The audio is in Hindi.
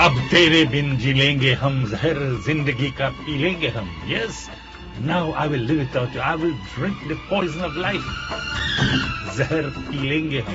अब तेरे बिन जी लेंगे हम, जहर जिंदगी का पी लेंगे हम. Yes, now I will live without you. I will drink the poison of life. जहर पी लेंगे हम.